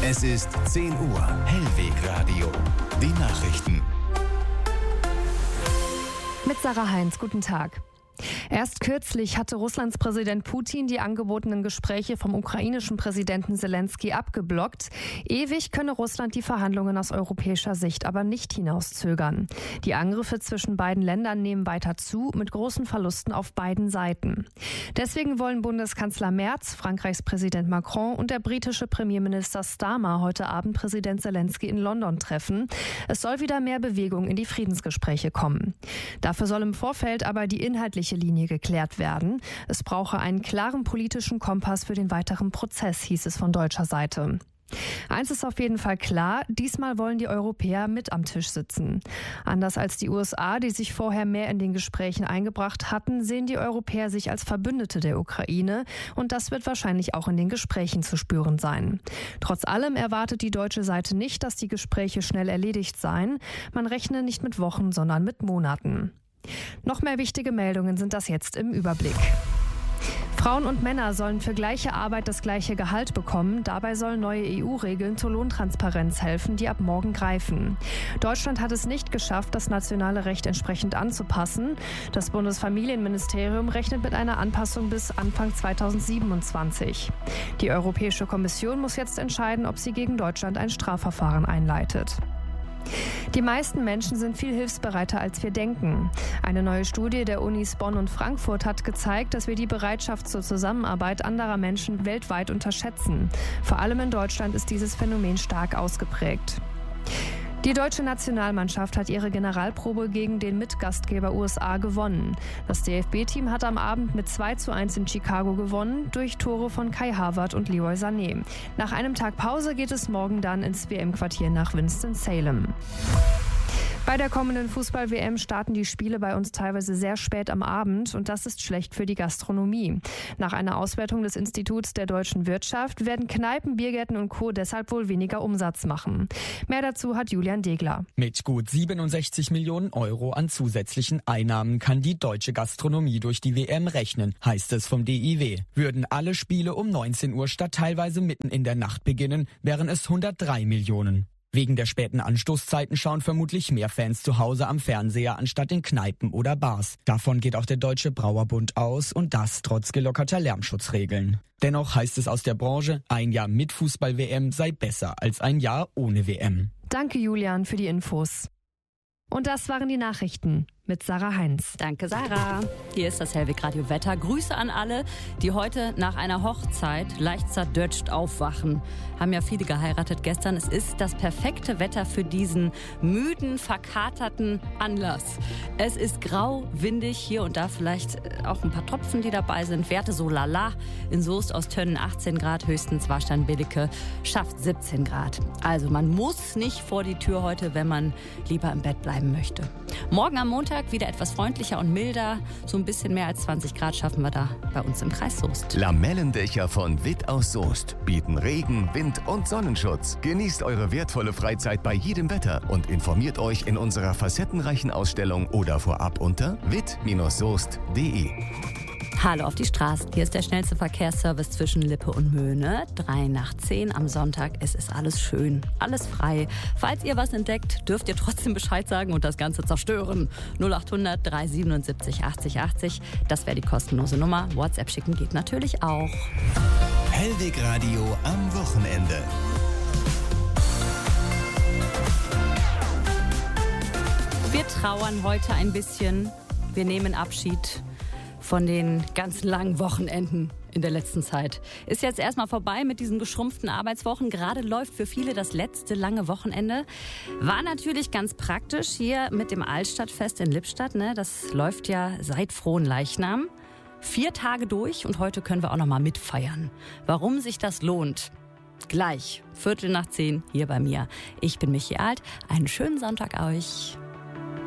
Es ist 10 Uhr. Hellweg-Radio. Die Nachrichten. Mit Sarah Heinz, guten Tag. Erst kürzlich hatte Russlands Präsident Putin die angebotenen Gespräche vom ukrainischen Präsidenten Selenskyj abgeblockt. Ewig könne Russland die Verhandlungen aus europäischer Sicht aber nicht hinauszögern. Die Angriffe zwischen beiden Ländern nehmen weiter zu, mit großen Verlusten auf beiden Seiten. Deswegen wollen Bundeskanzler Merz, Frankreichs Präsident Macron und der britische Premierminister Starmer heute Abend Präsident Selenskyj in London treffen. Es soll wieder mehr Bewegung in die Friedensgespräche kommen. Dafür soll im Vorfeld aber die inhaltliche Linie geklärt werden. Es brauche einen klaren politischen Kompass für den weiteren Prozess, hieß es von deutscher Seite. Eins ist auf jeden Fall klar, diesmal wollen die Europäer mit am Tisch sitzen. Anders als die USA, die sich vorher mehr in den Gesprächen eingebracht hatten, sehen die Europäer sich als Verbündete der Ukraine und das wird wahrscheinlich auch in den Gesprächen zu spüren sein. Trotz allem erwartet die deutsche Seite nicht, dass die Gespräche schnell erledigt seien. Man rechne nicht mit Wochen, sondern mit Monaten. Noch mehr wichtige Meldungen sind das jetzt im Überblick. Frauen und Männer sollen für gleiche Arbeit das gleiche Gehalt bekommen. Dabei sollen neue EU-Regeln zur Lohntransparenz helfen, die ab morgen greifen. Deutschland hat es nicht geschafft, das nationale Recht entsprechend anzupassen. Das Bundesfamilienministerium rechnet mit einer Anpassung bis Anfang 2027. Die Europäische Kommission muss jetzt entscheiden, ob sie gegen Deutschland ein Strafverfahren einleitet. Die meisten Menschen sind viel hilfsbereiter, als wir denken. Eine neue Studie der Unis Bonn und Frankfurt hat gezeigt, dass wir die Bereitschaft zur Zusammenarbeit anderer Menschen weltweit unterschätzen. Vor allem in Deutschland ist dieses Phänomen stark ausgeprägt. Die deutsche Nationalmannschaft hat ihre Generalprobe gegen den Mitgastgeber USA gewonnen. Das DFB-Team hat am Abend mit 2:1 in Chicago gewonnen, durch Tore von Kai Havertz und Leroy Sané. Nach einem Tag Pause geht es morgen dann ins WM-Quartier nach Winston-Salem. Bei der kommenden Fußball-WM starten die Spiele bei uns teilweise sehr spät am Abend und das ist schlecht für die Gastronomie. Nach einer Auswertung des Instituts der deutschen Wirtschaft werden Kneipen, Biergärten und Co. deshalb wohl weniger Umsatz machen. Mehr dazu hat Julian Degler. Mit gut 67 Millionen Euro an zusätzlichen Einnahmen kann die deutsche Gastronomie durch die WM rechnen, heißt es vom DIW. Würden alle Spiele um 19 Uhr statt teilweise mitten in der Nacht beginnen, wären es 103 Millionen. Wegen der späten Anstoßzeiten schauen vermutlich mehr Fans zu Hause am Fernseher anstatt in Kneipen oder Bars. Davon geht auch der Deutsche Brauerbund aus und das trotz gelockerter Lärmschutzregeln. Dennoch heißt es aus der Branche, ein Jahr mit Fußball-WM sei besser als ein Jahr ohne WM. Danke Julian für die Infos. Und das waren die Nachrichten mit Sarah Heinz. Danke, Sarah. Hier ist das Hellweg-Radio Wetter. Grüße an alle, die heute nach einer Hochzeit leicht zerdutscht aufwachen. Haben ja viele geheiratet gestern. Es ist das perfekte Wetter für diesen müden, verkaterten Anlass. Es ist grau, windig, hier und da vielleicht auch ein paar Tropfen, die dabei sind. Werte so lala. In Soest aus Tönnen 18 Grad, höchstens Warstein-Belecke schafft 17 Grad. Also man muss nicht vor die Tür heute, wenn man lieber im Bett bleiben möchte. Morgen am Montag wieder etwas freundlicher und milder. So ein bisschen mehr als 20 Grad schaffen wir da bei uns im Kreis Soest. Lamellendächer von Witt aus Soest bieten Regen, Wind und Sonnenschutz. Genießt eure wertvolle Freizeit bei jedem Wetter und informiert euch in unserer facettenreichen Ausstellung oder vorab unter witt-soest.de. Hallo auf die Straßen. Hier ist der schnellste Verkehrsservice zwischen Lippe und Möhne. 3 nach 10 am Sonntag. Es ist alles schön, alles frei. Falls ihr was entdeckt, dürft ihr trotzdem Bescheid sagen und das Ganze zerstören. 0800 377 80 80. Das wäre die kostenlose Nummer. WhatsApp schicken geht natürlich auch. Hellweg-Radio am Wochenende. Wir trauern heute ein bisschen. Wir nehmen Abschied von den ganz langen Wochenenden in der letzten Zeit. Ist jetzt erstmal vorbei mit diesen geschrumpften Arbeitswochen. Gerade läuft für viele das letzte lange Wochenende. War natürlich ganz praktisch hier mit dem Altstadtfest in Lippstadt. Ne? Das läuft ja seit Fronleichnam. 4 Tage durch und heute können wir auch noch mal mitfeiern. Warum sich das lohnt? Gleich, 9:15 hier bei mir. Ich bin Michi Alt. Einen schönen Sonntag euch.